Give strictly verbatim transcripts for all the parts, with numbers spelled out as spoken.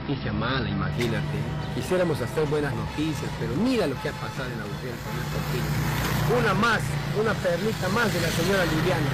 noticia mala, imagínate. Quisiéramos hacer buenas noticias, pero mira lo que ha pasado en la audiencia en estos días. Una más, una perlita más de la señora Liliana.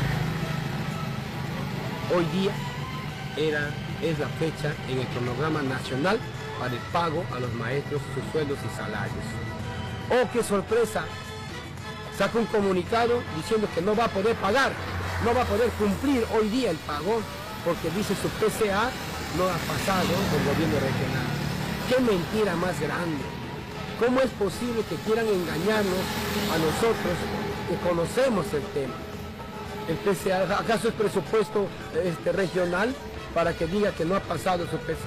Hoy día era, es la fecha en el cronograma nacional para el pago a los maestros, sus sueldos y salarios. ¡Oh, qué sorpresa! Saca un comunicado diciendo que no va a poder pagar, no va a poder cumplir hoy día el pago, porque dice su P C A no ha pasado del gobierno regional. ¡Qué mentira más grande! ¿Cómo es posible que quieran engañarnos a nosotros que conocemos el tema? ¿El P C A, acaso es presupuesto este, regional para que diga que no ha pasado su P C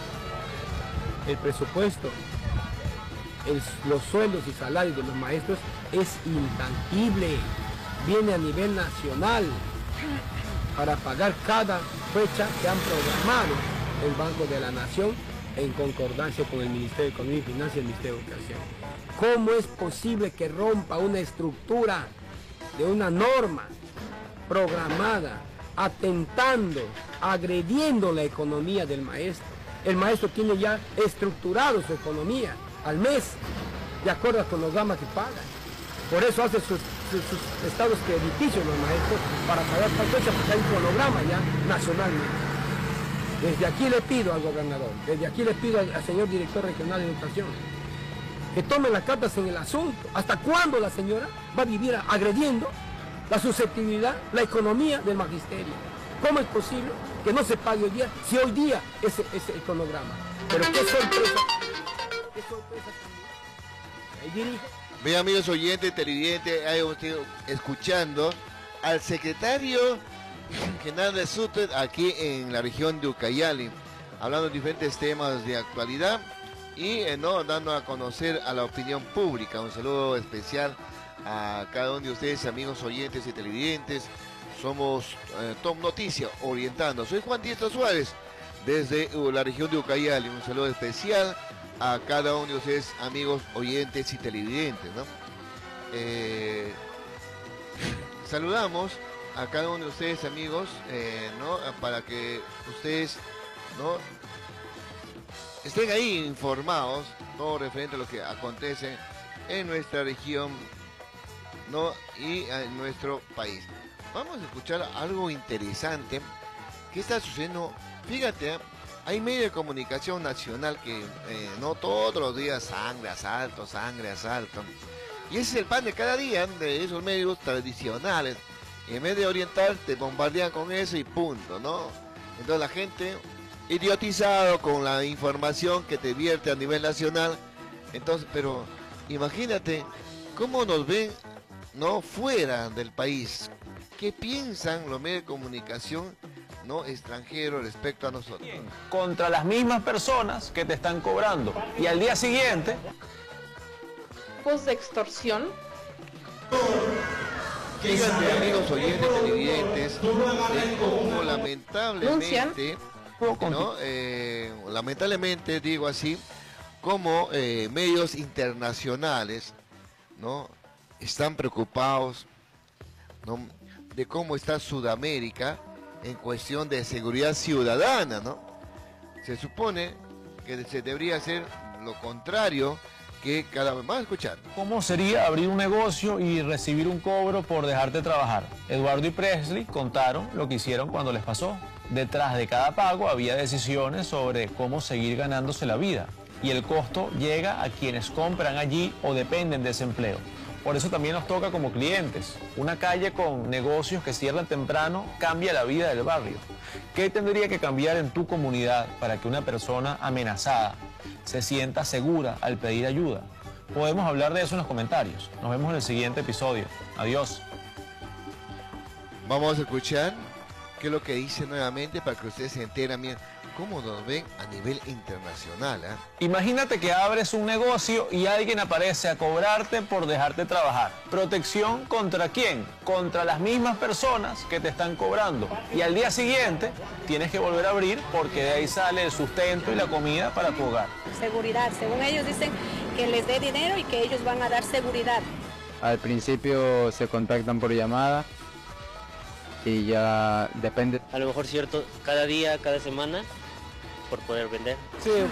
A? El presupuesto, el, los sueldos y salarios de los maestros es intangible, viene a nivel nacional para pagar cada fecha que han programado el Banco de la Nación en concordancia con el Ministerio de Economía y Finanzas y el Ministerio de Educación. ¿Cómo es posible que rompa una estructura de una norma programada, atentando, agrediendo la economía del maestro? El maestro tiene ya estructurado su economía al mes, de acuerdo al cronograma que paga. Por eso hace sus, sus, sus estados crediticios los maestros para pagar tal fecha, porque hay un cronograma ya nacionalmente. Desde aquí le pido al gobernador, desde aquí le pido al, al señor director regional de educación, que tome las cartas en el asunto. ¿Hasta cuándo la señora va a vivir agrediendo la susceptibilidad, la economía del magisterio? ¿Cómo es posible que no se pague hoy día, si hoy día es, es el cronograma? Pero qué sorpresa, qué sorpresa también. Ahí dirige. Bien, amigos oyentes, televidentes, ahí usted escuchando al secretario general de SUTEP aquí en la región de Ucayali, hablando de diferentes temas de actualidad y eh, no dando a conocer a la opinión pública. Un saludo especial a cada uno de ustedes, amigos oyentes y televidentes. Somos eh, Top Noticia orientando. Soy Juan Diestro Suárez desde uh, la región de Ucayali. Un saludo especial a cada uno de ustedes, amigos oyentes y televidentes, ¿no? Eh, saludamos a cada uno de ustedes, amigos, eh, ¿no? Para que ustedes, ¿no?, estén ahí informados, todo referente a lo que acontece en nuestra región, ¿no?, y en nuestro país. Vamos a escuchar algo interesante que está sucediendo. Fíjate, hay medio de comunicación nacional que eh, no todos los días sangre, asalto, sangre, asalto. Y ese es el pan de cada día de esos medios tradicionales. Y en vez de orientar, te bombardean con eso y punto, ¿no? Entonces la gente, idiotizado con la información que te vierte a nivel nacional. Entonces, pero imagínate cómo nos ven, ¿no?, fuera del país. ¿Qué piensan los medios de comunicación, no extranjeros, respecto a nosotros? Contra las mismas personas que te están cobrando. Y al día siguiente... Tipos de extorsión. Fíjate, amigos oyentes, televidentes, de cómo lamentablemente, ¿no? eh, lamentablemente digo así, como eh, medios internacionales, ¿no?, están preocupados, ¿no?, de cómo está Sudamérica en cuestión de seguridad ciudadana, ¿no? Se supone que se debería hacer lo contrario, que cada vez más escuchar. ¿Cómo sería abrir un negocio y recibir un cobro por dejarte trabajar? Eduardo y Presley contaron lo que hicieron cuando les pasó. Detrás de cada pago había decisiones sobre cómo seguir ganándose la vida. Y el costo llega a quienes compran allí o dependen de ese empleo. Por eso también nos toca como clientes. Una calle con negocios que cierran temprano cambia la vida del barrio. ¿Qué tendría que cambiar en tu comunidad para que una persona amenazada se sienta segura al pedir ayuda? Podemos hablar de eso en los comentarios. Nos vemos en el siguiente episodio. Adiós. Vamos a escuchar qué es lo que dice nuevamente para que ustedes se enteren bien cómo nos ven a nivel internacional, ¿eh? Imagínate que abres un negocio y alguien aparece a cobrarte por dejarte trabajar. ¿Protección contra quién? Contra las mismas personas que te están cobrando. Y al día siguiente tienes que volver a abrir porque de ahí sale el sustento y la comida para tu hogar. Seguridad, según ellos dicen que les dé dinero y que ellos van a dar seguridad. Al principio se contactan por llamada y ya depende. A lo mejor cierto, cada día, cada semana, por poder vender. Sí,